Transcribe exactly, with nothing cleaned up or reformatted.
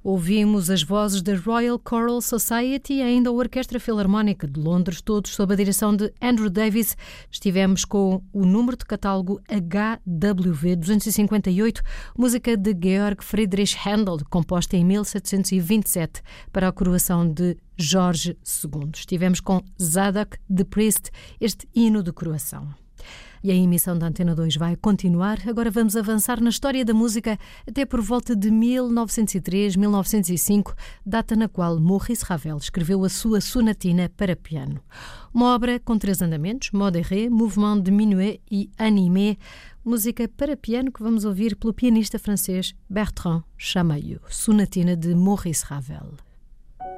Ouvimos as vozes da Royal Choral Society e ainda a Orquestra Filarmónica de Londres, todos sob a direção de Andrew Davis. Estivemos com o número de catálogo H W V duzentos e cinquenta e oito, música de Georg Friedrich Händel, composta em mil setecentos e vinte e sete para a coroação de Jorge segundo. Estivemos com Zadok the Priest, este hino de coroação. E a emissão da Antena dois vai continuar. Agora vamos avançar na história da música até por volta de mil novecentos e três, mil novecentos e cinco, data na qual Maurice Ravel escreveu a sua sonatina para piano. Uma obra com três andamentos, modéré, mouvement diminué e animé, música para piano que vamos ouvir pelo pianista francês Bertrand Chamayeux, sonatina de Maurice Ravel.